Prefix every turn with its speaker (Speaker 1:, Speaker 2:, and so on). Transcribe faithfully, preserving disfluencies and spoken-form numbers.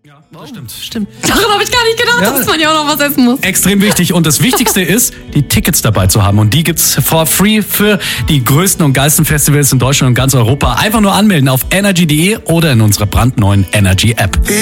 Speaker 1: Ja, das stimmt.
Speaker 2: Stimmt. Daran habe ich gar nicht gedacht,
Speaker 1: Ja.
Speaker 2: dass man ja auch noch was essen muss.
Speaker 1: Extrem wichtig. Und das Wichtigste ist, die Tickets dabei zu haben. Und die gibt's for free für die größten und geilsten Festivals in Deutschland und ganz Europa. Einfach nur anmelden auf energy punkt de oder in unserer brandneuen Energy App.